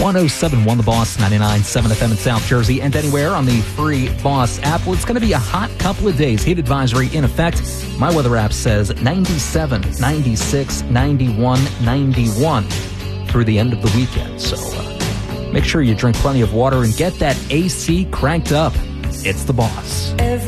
107.1 The Boss, 99.7 FM in South Jersey, and anywhere on the free Boss app. Well, it's going to be a hot couple of days. Heat advisory in effect. My weather app says 97, 96, 91, 91 through the end of the weekend. So make sure you drink plenty of water and get that AC cranked up. It's The Boss.